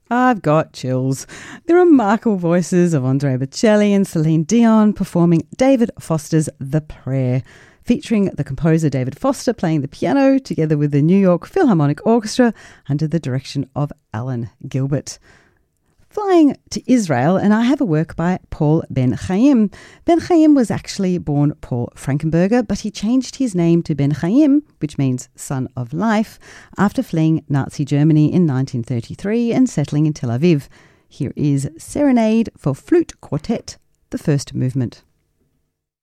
I've got chills. The remarkable voices of Andrea Bocelli and Celine Dion performing David Foster's The Prayer, featuring the composer David Foster playing the piano together with the New York Philharmonic Orchestra under the direction of Alan Gilbert. Flying to Israel, and I have a work by Paul Ben-Chaim. Ben-Chaim was actually born Paul Frankenberger, but he changed his name to Ben-Chaim, which means son of life, after fleeing Nazi Germany in 1933 and settling in Tel Aviv. Here is Serenade for Flute Quartet, the first movement.